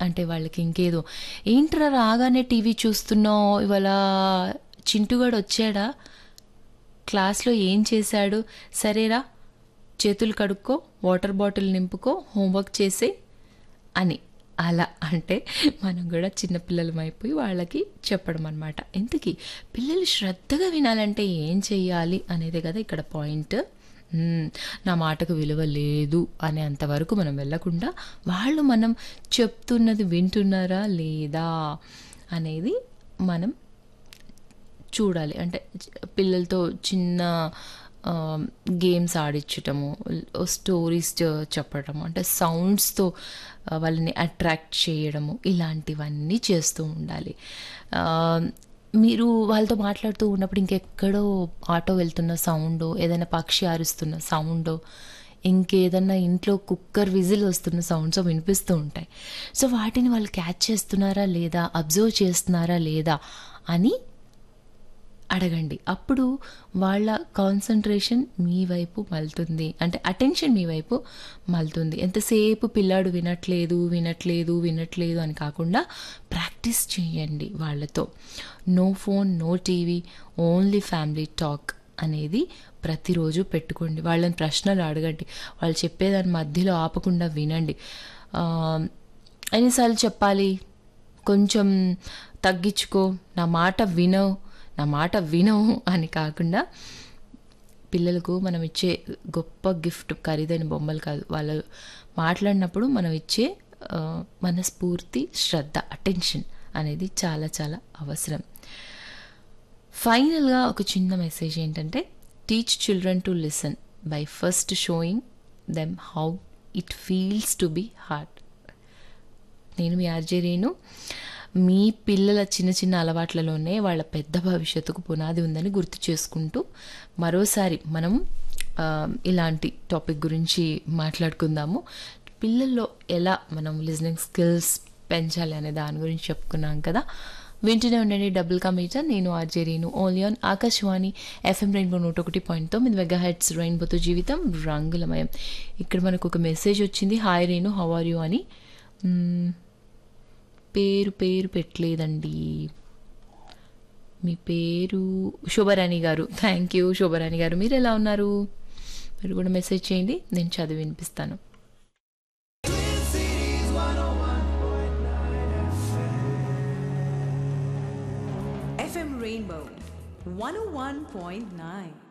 అంటే వాళ్ళకి ఇంకేదో ఏంట్రా రాగానే టీవీ చూస్తున్నావు, ఇవాళ చింటుగాడు వచ్చాడా, క్లాస్లో ఏం చేశాడు, సరేరా చేతులు కడుక్కో, వాటర్ బాటిల్ నింపుకో, హోంవర్క్ చేసే అని. అలా అంటే మనం కూడా చిన్నపిల్లలం అయిపోయి వాళ్ళకి చెప్పడం అనమాట. ఇంతకీ పిల్లలు శ్రద్ధగా వినాలంటే ఏం చెయ్యాలి అనేదే కదా ఇక్కడ పాయింట్. నా మాటకు విలువ లేదు అనే అంతవరకు మనం వెళ్ళకుండా వాళ్ళు మనం చెప్తున్నది వింటున్నారా లేదా అనేది మనం చూడాలి. అంటే పిల్లలతో చిన్న గేమ్స్ ఆడించటము, స్టోరీస్ చెప్పడము, అంటే సౌండ్స్తో వాళ్ళని అట్రాక్ట్ చేయడము, ఇలాంటివన్నీ చేస్తూ ఉండాలి. మీరు వాళ్ళతో మాట్లాడుతూ ఉన్నప్పుడు ఇంకెక్కడో ఆటో వెళ్తున్న సౌండో, ఏదైనా పక్షి అరుస్తున్న సౌండో, ఇంకేదన్నా ఇంట్లో కుక్కర్ విజిల్ వస్తున్న సౌండ్స్ వినిపిస్తూ ఉంటాయి. సో వాటిని వాళ్ళు క్యాచ్ చేస్తున్నారా లేదా, అబ్జర్వ్ చేస్తున్నారా లేదా అని అడగండి. అప్పుడు వాళ్ళ కాన్సన్ట్రేషన్ మీ వైపు మళ్తుంది, అంటే అటెన్షన్ మీ వైపు మళ్తుంది. ఎంతసేపు పిల్లాడు వినట్లేదు వినట్లేదు వినట్లేదు అని కాకుండా ప్రాక్టీస్ చేయండి వాళ్ళతో. No phone, no TV, only family talk అనేది ప్రతిరోజు పెట్టుకోండి. వాళ్ళని ప్రశ్నలు అడగండి, వాళ్ళు చెప్పేదాని మధ్యలో ఆపకుండా వినండి. ఎన్నిసార్లు చెప్పాలి, కొంచెం తగ్గించుకో, నా మాట వినవు అని కాకుండా పిల్లలకు మనం ఇచ్చే గొప్ప గిఫ్ట్ ఖరీదైన బొమ్మలు కాదు, వాళ్ళు మాట్లాడినప్పుడు మనం ఇచ్చే మనస్ఫూర్తి శ్రద్ధ, అటెన్షన్ అనేది చాలా చాలా అవసరం. ఫైనల్గా ఒక చిన్న మెసేజ్ ఏంటంటే, teach children to listen by first showing them how it feels to be heart. నేను మీ ఆర్జే రేణు. మీ పిల్లల చిన్న చిన్న అలవాట్లలోనే వాళ్ళ పెద్ద భవిష్యత్తుకు పునాది ఉందని గుర్తు చేసుకుంటూ మరోసారి మనం ఇలాంటి టాపిక్ గురించి మాట్లాడుకుందాము. పిల్లల్లో ఎలా మనం లిజనింగ్ స్కిల్స్ పెంచాలి అనే దాని గురించి చెప్పుకున్నాం కదా. వింటూనే ఉండండి డబుల్ కా మీటర్. నేను RJ Renu, only on Akashvani FM rainbow 101.9 megahertz. రెయిన్బోతో జీవితం రంగులమయం. ఇక్కడ మనకు ఒక మెసేజ్ వచ్చింది, hi Renu, how are you అని. పేరు పెట్టలేదండి. మీ పేరు శోభరాణి గారు. థ్యాంక్ యూ శోభరాణి గారు. మీరు ఎలా ఉన్నారు? మీరు కూడా మెసేజ్ చేయండి, నేను చదివి వినిపిస్తాను. FM Rainbow 101.9